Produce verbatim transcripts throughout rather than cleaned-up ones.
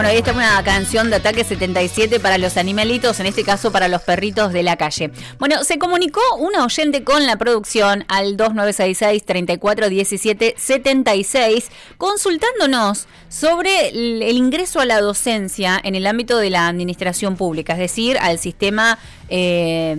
Bueno, esta es una canción de Ataque setenta y siete para los animalitos, en este caso para los perritos de la calle. Bueno, se comunicó una oyente con la producción al dos nueve seis seis, treinta y cuatro diecisiete setenta y seis, consultándonos sobre el, el ingreso a la docencia en el ámbito de la administración pública, es decir, al sistema eh,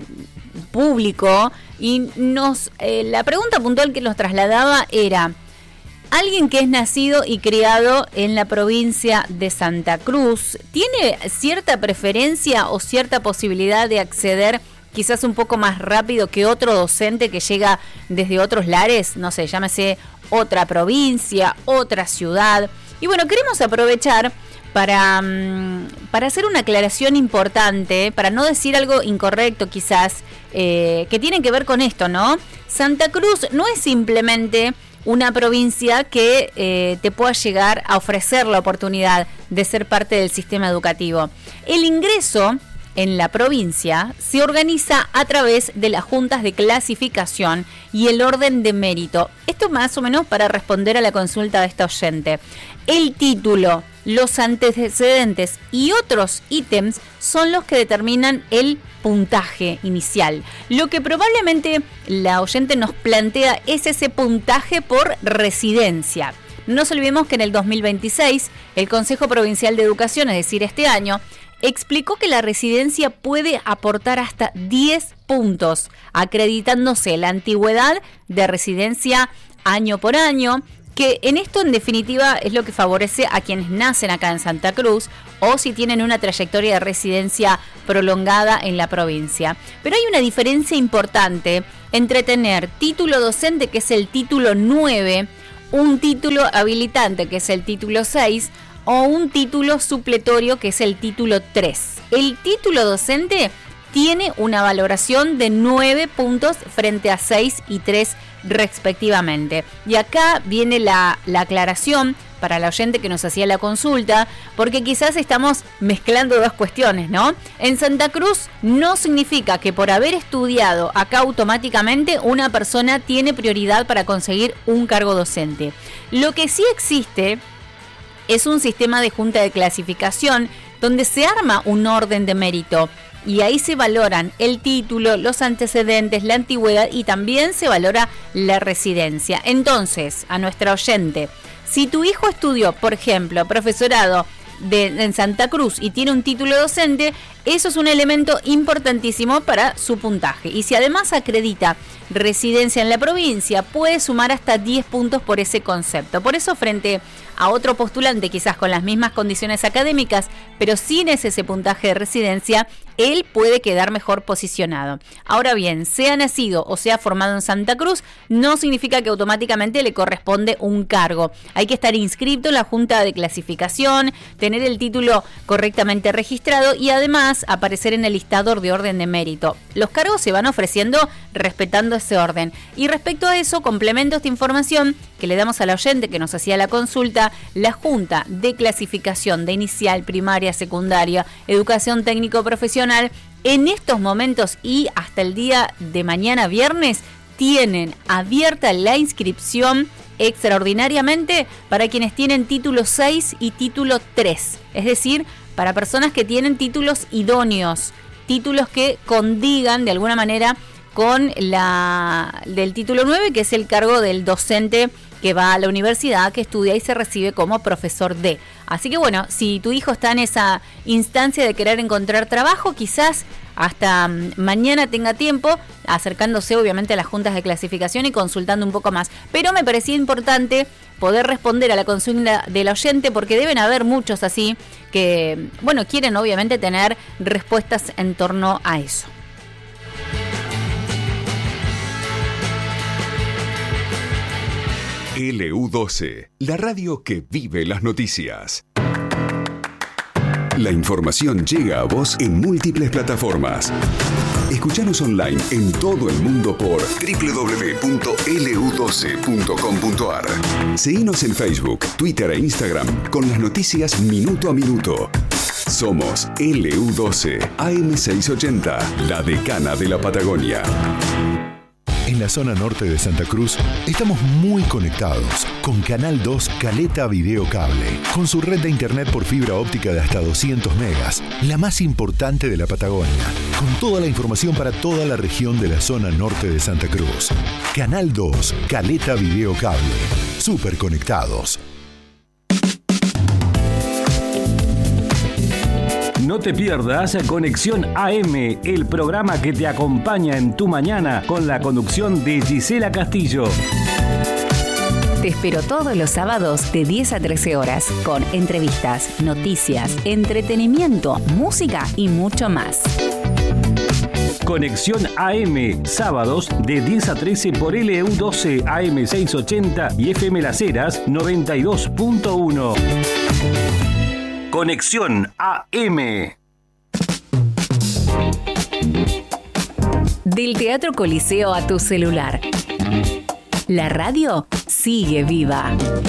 público. Y nos eh, la pregunta puntual que nos trasladaba era: alguien que es nacido y criado en la provincia de Santa Cruz, ¿tiene cierta preferencia o cierta posibilidad de acceder quizás un poco más rápido que otro docente que llega desde otros lares? No sé, llámese otra provincia, otra ciudad. Y bueno, queremos aprovechar para, para hacer una aclaración importante, para no decir algo incorrecto quizás, eh, que tiene que ver con esto, ¿no? Santa Cruz no es simplemente una provincia que eh, te pueda llegar a ofrecer la oportunidad de ser parte del sistema educativo. El ingreso en la provincia se organiza a través de las juntas de clasificación y el orden de mérito. Esto más o menos para responder a la consulta de esta oyente. El título, los antecedentes y otros ítems son los que determinan el puntaje inicial. Lo que probablemente la oyente nos plantea es ese puntaje por residencia. No nos olvidemos que en el dos mil veintiséis el Consejo Provincial de Educación, es decir, este año, explicó que la residencia puede aportar hasta diez puntos, acreditándose la antigüedad de residencia año por año, que en esto en definitiva es lo que favorece a quienes nacen acá en Santa Cruz o si tienen una trayectoria de residencia prolongada en la provincia. Pero hay una diferencia importante entre tener título docente, que es el título nueve, un título habilitante, que es el título seis, o un título supletorio, que es el título tres. El título docente tiene una valoración de nueve puntos frente a seis y tres respectivamente. Y acá viene la, la aclaración para la oyente que nos hacía la consulta, porque quizás estamos mezclando dos cuestiones, ¿no? En Santa Cruz no significa que por haber estudiado acá automáticamente una persona tiene prioridad para conseguir un cargo docente. Lo que sí existe es un sistema de junta de clasificación donde se arma un orden de mérito y ahí se valoran el título, los antecedentes, la antigüedad y también se valora la residencia. Entonces, a nuestra oyente, si tu hijo estudió, por ejemplo, profesorado de, en Santa Cruz y tiene un título docente, eso es un elemento importantísimo para su puntaje. Y si además acredita residencia en la provincia, puede sumar hasta diez puntos por ese concepto. Por eso, frente a otro postulante quizás con las mismas condiciones académicas, pero sin ese, ese puntaje de residencia, él puede quedar mejor posicionado. Ahora bien, sea nacido o sea formado en Santa Cruz, no significa que automáticamente le corresponde un cargo. Hay que estar inscrito en la Junta de Clasificación, tener el título correctamente registrado y además aparecer en el listador de orden de mérito. Los cargos se van ofreciendo respetando ese orden. Y respecto a eso, complemento esta información que le damos a la oyente que nos hacía la consulta. La Junta de Clasificación de Inicial, Primaria, Secundaria, Educación Técnico Profesional, en estos momentos y hasta el día de mañana viernes, tienen abierta la inscripción extraordinariamente para quienes tienen título seis y título tres, es decir, para personas que tienen títulos idóneos, títulos que condigan de alguna manera con la del título nueve, que es el cargo del docente que va a la universidad, que estudia y se recibe como profesor de. Así que bueno, si tu hijo está en esa instancia de querer encontrar trabajo, quizás hasta mañana tenga tiempo, acercándose obviamente a las juntas de clasificación y consultando un poco más. Pero me parecía importante poder responder a la consulta del oyente, porque deben haber muchos así que, bueno, quieren obviamente tener respuestas en torno a eso. L U doce, la radio que vive las noticias. La información llega a vos en múltiples plataformas. Escuchanos online en todo el mundo por doble u doble u doble u punto l u doce punto com punto a r. Seguinos en Facebook, Twitter e Instagram con las noticias minuto a minuto. Somos L U doce A M seiscientos ochenta, la decana de la Patagonia. En la zona norte de Santa Cruz estamos muy conectados con Canal dos Caleta Video Cable, con su red de internet por fibra óptica de hasta doscientos megas, la más importante de la Patagonia, con toda la información para toda la región de la zona norte de Santa Cruz. Canal dos Caleta Video Cable, súper conectados. No te pierdas Conexión A M, el programa que te acompaña en tu mañana con la conducción de Gisela Castillo. Te espero todos los sábados de diez a trece horas con entrevistas, noticias, entretenimiento, música y mucho más. Conexión A M, sábados de diez a trece por L U doce A M seiscientos ochenta y F M Las Heras noventa y dos punto uno. Conexión A M. Del Teatro Coliseo a tu celular. La radio sigue viva.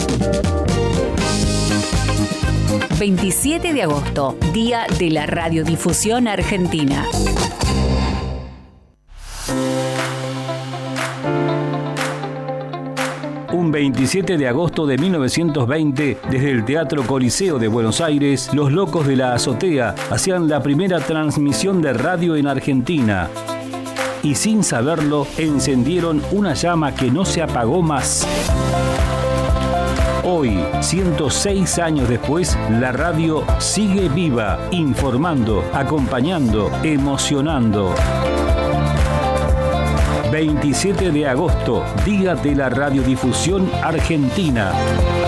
veintisiete de agosto, Día de la Radiodifusión Argentina. Un veintisiete de agosto de mil novecientos veinte, desde el Teatro Coliseo de Buenos Aires, los Locos de la Azotea hacían la primera transmisión de radio en Argentina. Y sin saberlo, encendieron una llama que no se apagó más. Hoy, ciento seis años después, la radio sigue viva, informando, acompañando, emocionando. veintisiete de agosto, Día de la Radiodifusión Argentina.